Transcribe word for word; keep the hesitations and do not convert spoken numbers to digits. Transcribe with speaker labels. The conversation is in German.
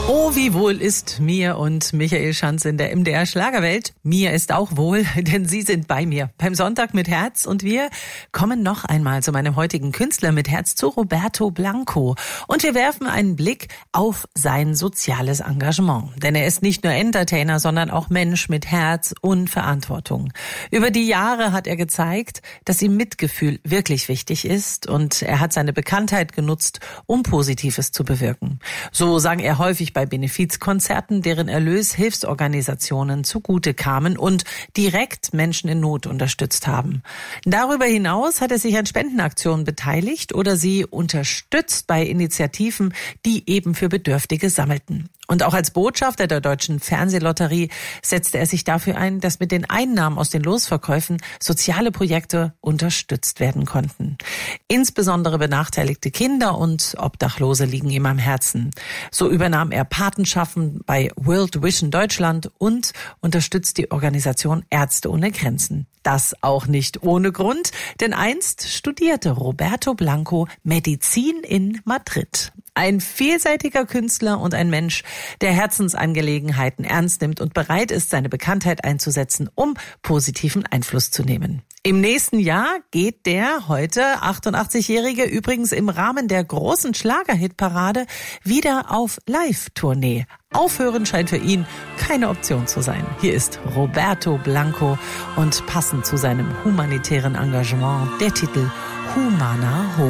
Speaker 1: Oh, wie wohl ist mir und Michael Schanz in der M D R Schlagerwelt. Mir ist auch wohl, denn Sie sind bei mir beim Sonntag mit Herz und wir kommen noch einmal zu meinem heutigen Künstler mit Herz, zu Roberto Blanco. Und wir werfen einen Blick auf sein soziales Engagement. Denn er ist nicht nur Entertainer, sondern auch Mensch mit Herz und Verantwortung. Über die Jahre hat er gezeigt, dass ihm Mitgefühl wirklich wichtig ist und er hat seine Bekanntheit genutzt, um Positives zu bewirken. So sang er häufig bei Benefizkonzerten, deren Erlös Hilfsorganisationen zugute kamen und direkt Menschen in Not unterstützt haben. Darüber hinaus hat er sich an Spendenaktionen beteiligt oder sie unterstützt bei Initiativen, die eben für Bedürftige sammelten. Und auch als Botschafter der Deutschen Fernsehlotterie setzte er sich dafür ein, dass mit den Einnahmen aus den Losverkäufen soziale Projekte unterstützt werden konnten. Insbesondere benachteiligte Kinder und Obdachlose liegen ihm am Herzen. So übernahm er Patenschaften bei World Vision Deutschland und unterstützt die Organisation Ärzte ohne Grenzen. Das auch nicht ohne Grund, denn einst studierte Roberto Blanco Medizin in Madrid. Ein vielseitiger Künstler und ein Mensch, der Herzensangelegenheiten ernst nimmt und bereit ist, seine Bekanntheit einzusetzen, um positiven Einfluss zu nehmen. Im nächsten Jahr geht der heute achtundachtzigjährige übrigens im Rahmen der großen Schlagerhitparade wieder auf Live-Tournee. Aufhören scheint für ihn keine Option zu sein. Hier ist Roberto Blanco und passend zu seinem humanitären Engagement der Titel Humana Ho.